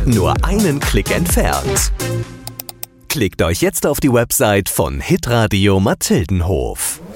Nur einen Klick entfernt. Klickt euch jetzt auf die Website von Hitradio Mathildenhof.